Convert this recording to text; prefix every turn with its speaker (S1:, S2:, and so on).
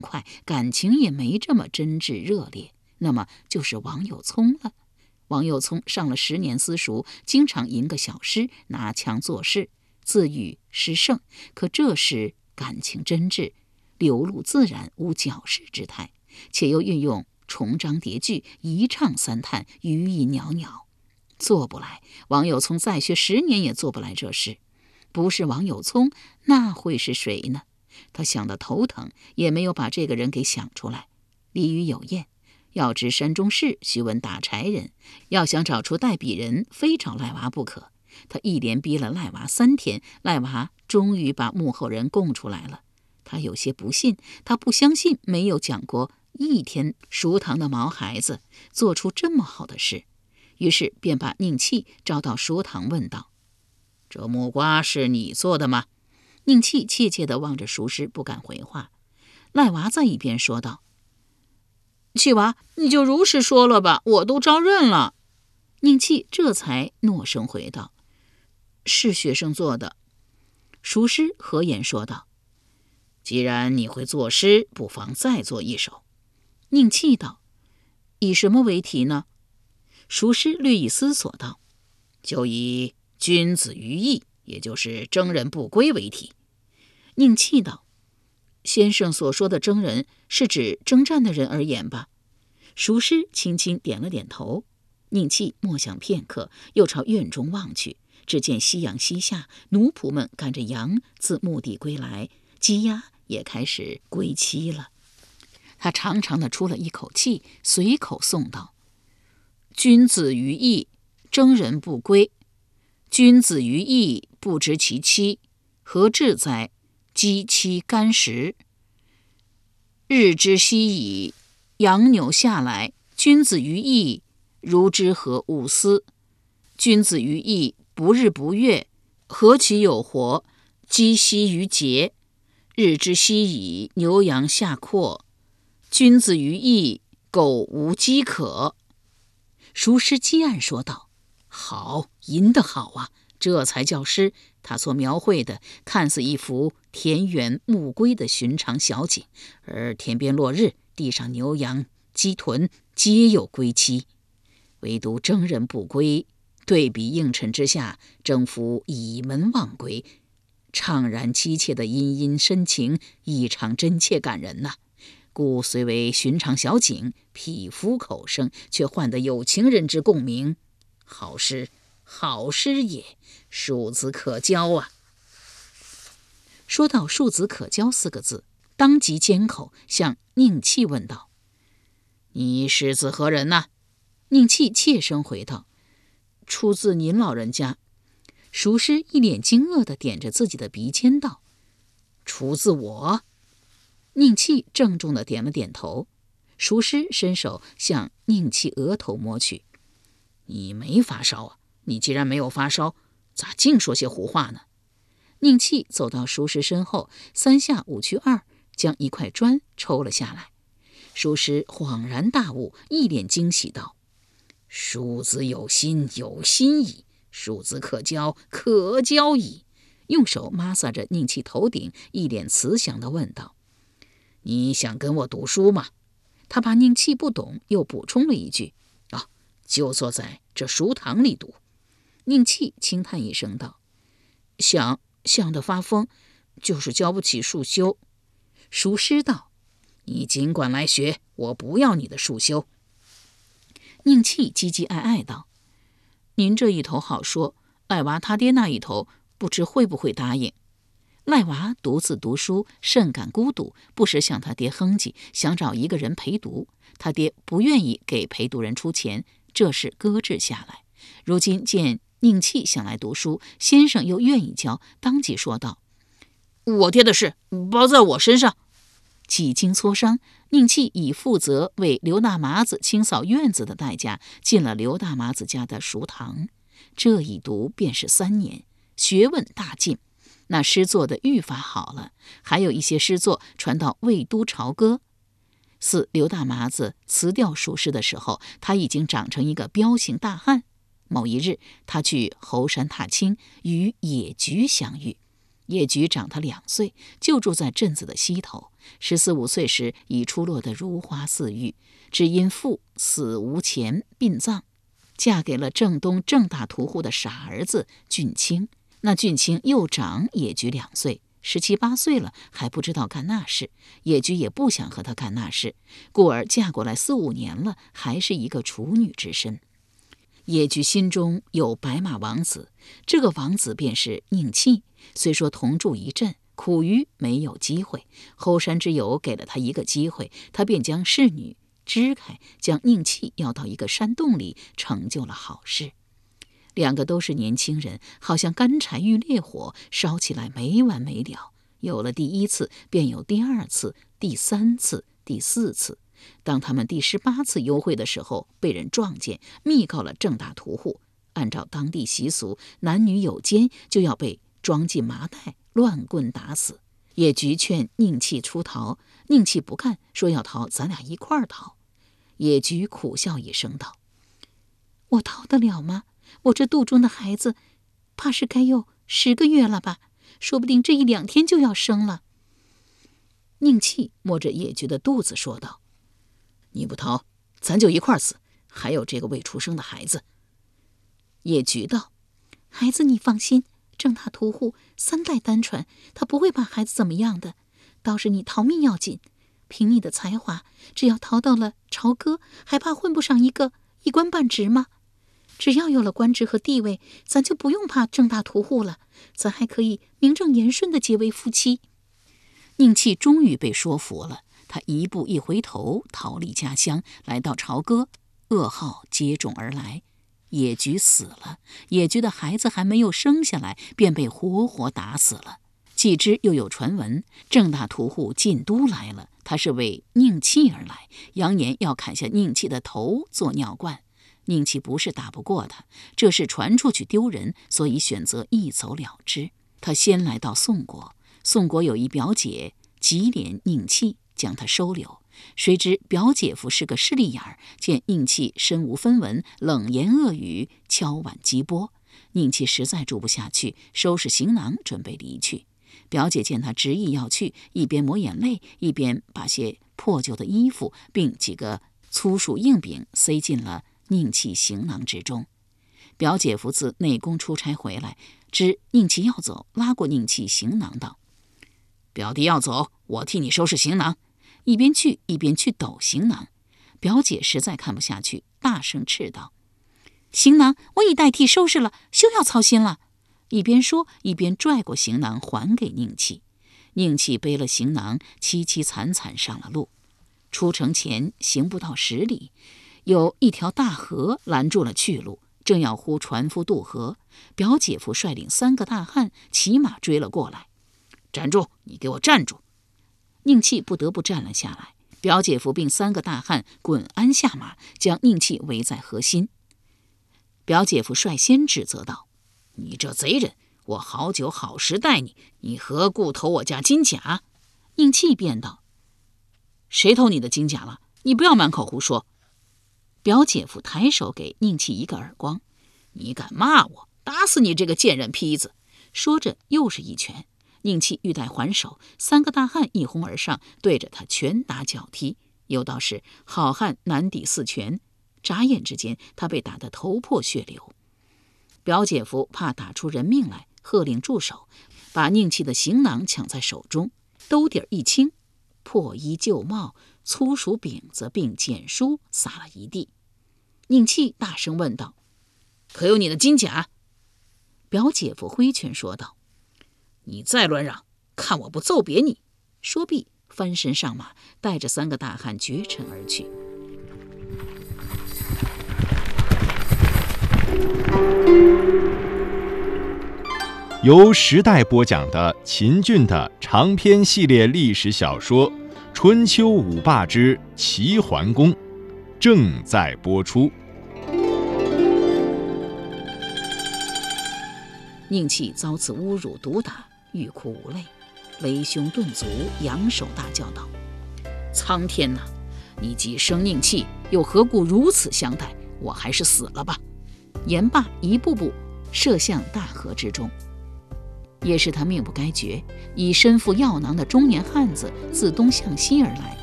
S1: 快，感情也没这么真挚热烈，那么就是王有聪了。王有聪上了10年私塾，经常吟个小诗，拿腔作势，自语诗圣，可这时感情真挚，流露自然，无矫饰之态，且又运用重章叠句，一唱三叹，语意袅袅。做不来，王有聪再学10年也做不来这事。不是王有聪，那会是谁呢？他想得头疼，也没有把这个人给想出来。俚语有谚，要知山中事，须问打柴人。要想找出代笔人，非找赖娃不可。他一连逼了赖娃3天，赖娃终于把幕后人供出来了。他有些不信，他不相信没有讲过1天熟堂的毛孩子做出这么好的事，于是便把宁气招到熟堂问道：“这木瓜是你做的吗？”宁气怯怯地望着熟师，不敢回话。赖娃在一边说道：“气娃，你就如实说了吧，我都招认了。”宁气这才诺声回道：“是学生做的。”熟师合言说道：“既然你会作诗，不妨再做一首。”宁气道：“以什么为题呢？”熟师略一思索道：“就以君子于义，也就是征人不归为题。”宁气道：“先生所说的征人，是指征战的人而言吧？”熟师轻轻点了点头。宁气默想片刻，又朝院中望去，只见夕阳西下，奴仆们赶着羊自墓地归来，鸡鸭也开始归期了。他长长的出了一口气，随口诵道：“君子于义，征人不归。君子于义，不知其妻，何至哉？鸡妻干食。日之夕矣，羊牛下来。君子于义，如之何勿思？君子于义，不日不月，何其有活？鸡息于节。日之夕矣，牛羊下阔。君子于义，苟无饥渴。”熟师击案说道：“好，吟得好啊，这才叫诗。”他所描绘的看似一幅田园牧归的寻常小景，而天边落日，地上牛羊鸡豚皆有归期，唯独征人不归。对比映衬之下，征夫倚门望归，怅然凄切的殷殷深情，异常真切感人呐。故虽为寻常小景，匹夫口声，却换得有情人之共鸣。好诗，好诗也，庶子可教啊！说到庶子可教4个字，当即缄口，向宁气问道：“你是自何人呐？”宁气怯声回道：“出自您老人家。”熟师一脸惊愕地点着自己的鼻尖道：“出自我？”宁气郑重地点了点头。熟师伸手向宁气额头摸去：“你没发烧啊？你既然没有发烧，咋净说些胡话呢？”宁气走到熟师身后，3下5去2，将一块砖抽了下来。熟师恍然大悟，一脸惊喜道：“庶子有心，有心矣；庶子可教，可教矣。”用手抹撒着宁气头顶，一脸慈祥地问道：“你想跟我读书吗？”他怕宁气不懂，又补充了一句：“就坐在这书堂里读。”宁气轻叹一声道：“想得发疯，就是交不起束修。”熟师道：“你尽管来学，我不要你的束修。”宁气唧唧爱爱道：“您这一头好说，赖娃他爹那一头不知会不会答应。”赖娃独自读书，甚感孤独，不时向他爹哼唧，想找一个人陪读。他爹不愿意给陪读人出钱，这事搁置下来。如今见宁气想来读书，先生又愿意教，当即说道：“我爹的事包在我身上。”几经磋商，宁气以负责为刘大麻子清扫院子的代价，进了刘大麻子家的塾堂。这一读便是3年，学问大进。那诗作的语法好了，还有一些诗作传到魏都朝歌。似刘大麻子辞掉塾师的时候，他已经长成一个彪形大汉。某一日，他去猴山踏青，与野菊相遇。 野菊长他2岁，就住在镇子的西头。14、15岁时已出落得如花似玉，只因父死无钱殡葬，嫁给了正东郑大屠户的傻儿子俊清。那俊清又长野菊2岁，17、18岁了还不知道干那事，野菊也不想和他干那事，故而嫁过来4、5年了，还是一个处女之身。野菊心中有白马王子，这个王子便是宁戚。虽说同住一镇，苦于没有机会，后山之友给了他一个机会，他便将侍女支开，将宁戚要到一个山洞里，成就了好事。2个都是年轻人，好像干柴遇烈火，烧起来没完没了。有了第1次，便有第2次、第3次、第4次。当他们第18次幽会的时候，被人撞见，密告了郑大屠户。按照当地习俗，男女有奸就要被装进麻袋，乱棍打死。野菊劝宁戚出逃，宁戚不干，说要逃咱俩一块儿逃。野菊苦笑一声道：“我逃得了吗？我这肚中的孩子，怕是该有10个月了吧，说不定这1、2天就要生了。”宁戚摸着野菊的肚子说道：“你不逃，咱就一块儿死，还有这个未出生的孩子。”野菊道：“孩子你放心，郑大屠户3代单传，他不会把孩子怎么样的，倒是你逃命要紧。凭你的才华，只要逃到了朝歌，还怕混不上一个一官半职吗？只要有了官职和地位，咱就不用怕郑大屠户了，咱还可以名正言顺地结为夫妻。”宁戚终于被说服了，他一步一回头，逃离家乡，来到朝歌，噩耗接踵而来。野菊死了，野菊的孩子还没有生下来，便被活活打死了。继之又有传闻，郑大屠户进都来了，他是为宁戚而来，扬言要砍下宁戚的头做尿罐。宁戚不是打不过他，这事传出去丢人，所以选择一走了之。他先来到宋国，宋国有一表姐极怜宁戚，将他收留。谁知表姐夫是个势利眼儿，见宁戚身无分文，冷言恶语，敲碗击钵。宁戚实在住不下去，收拾行囊准备离去。表姐见他执意要去，一边抹眼泪，一边把些破旧的衣服并几个粗薯硬饼塞进了宁戚行囊之中。表姐夫自内宫出差回来，知宁戚要走，拉过宁戚行囊道：“表弟要走，我替你收拾行囊。”一边去一边去抖行囊。表姐实在看不下去，大声斥道：“行囊我已代替收拾了，休要操心了。”一边说一边拽过行囊还给宁戚。宁戚背了行囊，凄凄惨惨上了路。出城前行不到10里，有一条大河拦住了去路，正要呼船夫渡河。表姐夫率领3个大汉骑马追了过来：“站住！你给我站住！”宁戚不得不站了下来。表姐夫并3个大汉滚鞍下马，将宁戚围在河心。表姐夫率先指责道：“你这贼人，我好酒好食待你，你何故偷我家金甲？”宁戚便道：“谁偷你的金甲了？你不要满口胡说！”表姐夫抬手给宁戚一个耳光：“你敢骂我，打死你这个贱人坯子！”说着又是一拳。宁戚欲待还手，3个大汉一哄而上，对着他拳打脚踢。有道是好汉难抵4拳，眨眼之间他被打得头破血流。表姐夫怕打出人命来，喝令住手，把宁戚的行囊抢在手中，兜底一清，破衣旧帽、粗薯饼子并简书撒了一地。宁戚大声问道：“可有你的金甲？”表姐夫挥拳说道：“你再乱嚷，看我不揍扁你！”说毕，翻身上马，带着3个大汉绝尘而去。
S2: 由时代播讲的秦俊的长篇系列历史小说《春秋五霸之齐桓公》正在播出。
S1: 宁戚遭此侮辱毒打，欲哭无泪，勒胸顿足，扬手大叫道：“苍天哪！你既生宁戚，又何故如此相待？我还是死了吧！”言罢，一步步射向大河之中。 也是他命不该绝，以身负药囊的中年汉子自东向西而来，